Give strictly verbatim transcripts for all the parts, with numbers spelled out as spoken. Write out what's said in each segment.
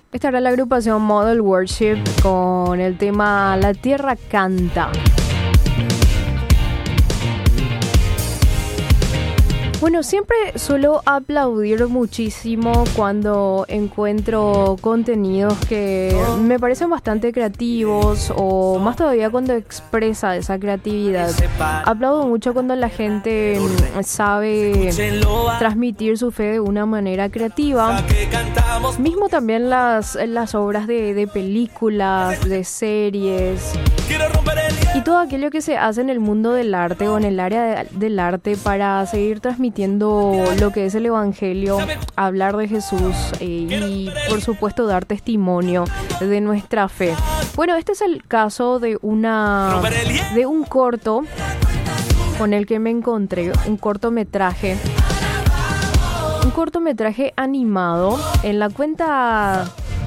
Esta era la agrupación Model Worship con el tema La Tierra Canta. Bueno, siempre suelo aplaudir muchísimo cuando encuentro contenidos que me parecen bastante creativos o más todavía cuando expresa esa creatividad. Aplaudo mucho cuando la gente sabe transmitir su fe de una manera creativa. Mismo también las, las obras de, de películas, de series y todo aquello que se hace en el mundo del arte o en el área de, del arte para seguir transmitiendo lo que es el evangelio, hablar de Jesús eh, y por supuesto dar testimonio de nuestra fe. Bueno, este es el caso de una de un corto con el que me encontré, un cortometraje, un cortometraje animado en la cuenta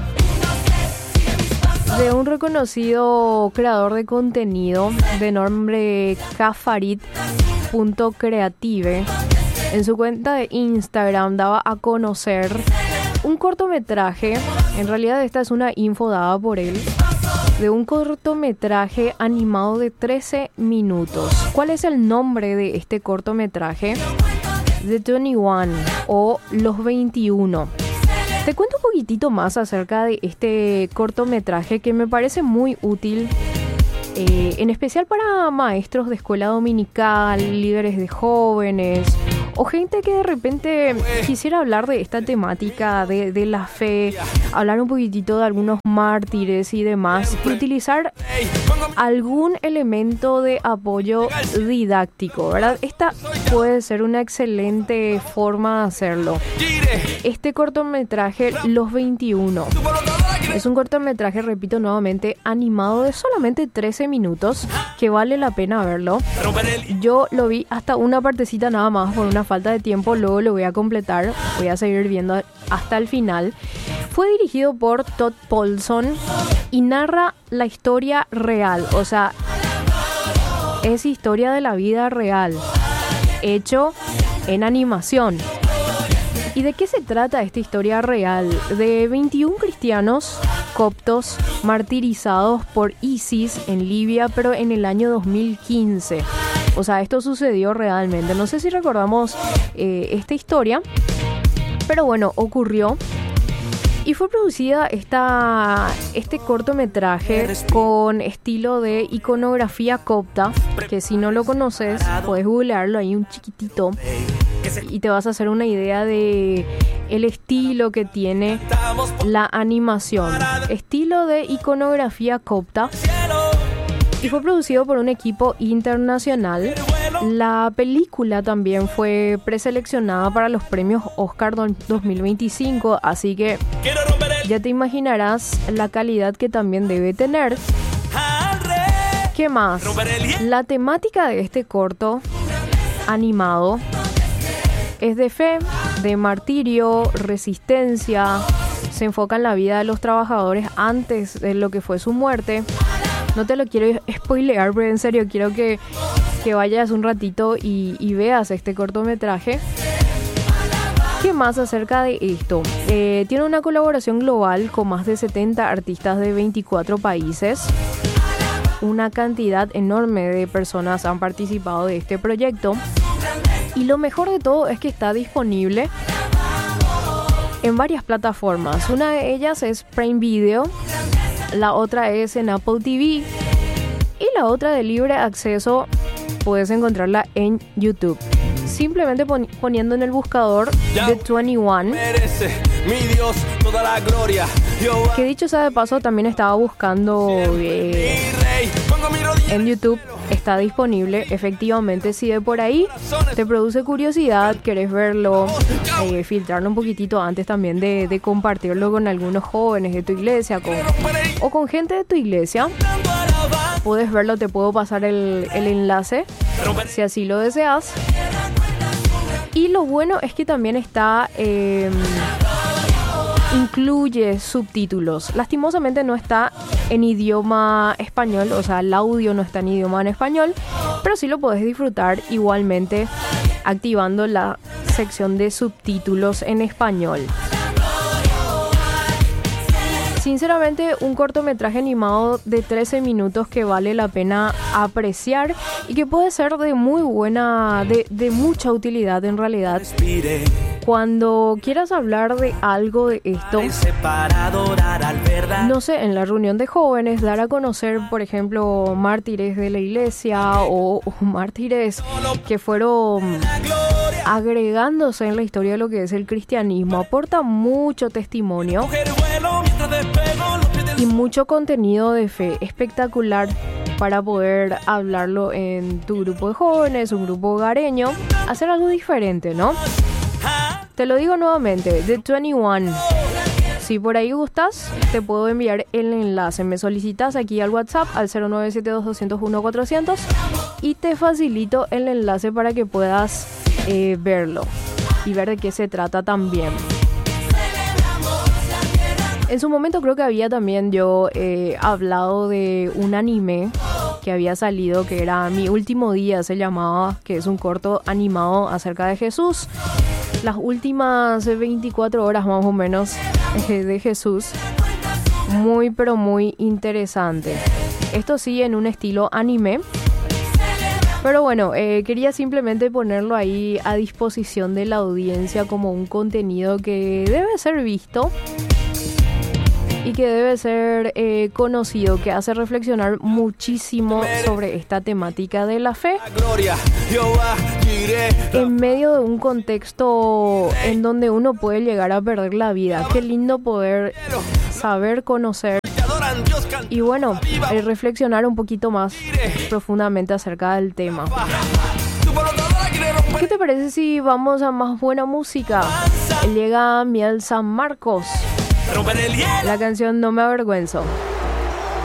de un reconocido creador de contenido de nombre kafarit punto creative. En su cuenta de Instagram daba a conocer un cortometraje, en realidad esta es una info dada por él, de un cortometraje animado de trece minutos. ¿Cuál es el nombre de este cortometraje? The veintiuno o Los veintiuno. Te cuento un poquitito más acerca de este cortometraje que me parece muy útil, eh, en especial para maestros de escuela dominical, líderes de jóvenes o gente que de repente quisiera hablar de esta temática de, de la fe, hablar un poquitito de algunos mártires y demás, y utilizar algún elemento de apoyo didáctico, ¿verdad? Esta puede ser una excelente forma de hacerlo. Este cortometraje, Los veintiuno, es un cortometraje, repito nuevamente, animado de solamente trece minutos, que vale la pena verlo. Yo lo vi hasta una partecita nada más por una falta de tiempo, luego lo voy a completar, voy a seguir viendo hasta el final. Fue dirigido por Todd Paulson y narra la historia real, o sea, es historia de la vida real, hecho en animación. ¿Y de qué se trata esta historia real? De veintiún cristianos coptos martirizados por ISIS en Libia, pero en el año dos mil quince. O sea, esto sucedió realmente. No sé si recordamos eh, esta historia, pero bueno, ocurrió. Y fue producida esta, este cortometraje con estilo de iconografía copta, que si no lo conoces, puedes googlearlo, ahí un chiquitito, y te vas a hacer una idea de el estilo que tiene la animación. Estilo de iconografía copta. Y fue producido por un equipo internacional. La película también fue preseleccionada para los premios Oscar dos mil veinticinco, así que ya te imaginarás la calidad que también debe tener. ¿Qué más? La temática de este corto animado es de fe, de martirio, resistencia. Se enfoca en la vida de los trabajadores antes de lo que fue su muerte. No te lo quiero spoilear, pero en serio quiero que, que vayas un ratito y, y veas este cortometraje. ¿Qué más acerca de esto? Eh, tiene una colaboración global con más de setenta artistas de veinticuatro países. Una cantidad enorme de personas han participado de este proyecto. Y lo mejor de todo es que está disponible en varias plataformas. Una de ellas es Prime Video, la otra es en Apple T V y la otra de libre acceso puedes encontrarla en YouTube. Simplemente pon- poniendo en el buscador The veintiuno, mi Dios, toda la gloria. Que dicho sea de paso, también estaba buscando eh, en YouTube. Está disponible, efectivamente. Si de por ahí te produce curiosidad, querés verlo, eh, filtrarlo un poquitito antes también de, de compartirlo con algunos jóvenes de tu iglesia con, o con gente de tu iglesia, puedes verlo. Te puedo pasar el, el enlace si así lo deseas. Y lo bueno es que también está eh, incluye subtítulos. Lastimosamente no está en idioma español, o sea, el audio no está en idioma en español, pero sí lo podés disfrutar igualmente activando la sección de subtítulos en español. Sinceramente, un cortometraje animado de trece minutos que vale la pena apreciar y que puede ser de muy buena, de, de mucha utilidad en realidad. Cuando quieras hablar de algo de esto, no sé, en la reunión de jóvenes, dar a conocer, por ejemplo, mártires de la iglesia o, o mártires que fueron agregándose en la historia de lo que es el cristianismo, aporta mucho testimonio y mucho contenido de fe espectacular para poder hablarlo en tu grupo de jóvenes, un grupo hogareño, hacer algo diferente, ¿no? Te lo digo nuevamente, The veintiuno. Si por ahí gustas, te puedo enviar el enlace. Me solicitas aquí al WhatsApp al cero nueve siete dos, dos cero uno, cuatrocientos y te facilito el enlace para que puedas eh, verlo y ver de qué se trata también. En su momento creo que había también yo eh, hablado de un anime que había salido, que era Mi Último Día, se llamaba, que es un corto animado acerca de Jesús. Las últimas veinticuatro horas más o menos eh, de Jesús. Muy pero muy interesante. Esto sí en un estilo anime. Pero bueno, eh, quería simplemente ponerlo ahí a disposición de la audiencia como un contenido que debe ser visto y que debe ser eh, conocido, que hace reflexionar muchísimo sobre esta temática de la fe en medio de un contexto en donde uno puede llegar a perder la vida. Qué lindo poder saber, conocer y bueno, eh, reflexionar un poquito más profundamente acerca del tema. ¿Qué te parece si vamos a más buena música? Llega Miel San Marcos. La canción No Me Avergüenzo.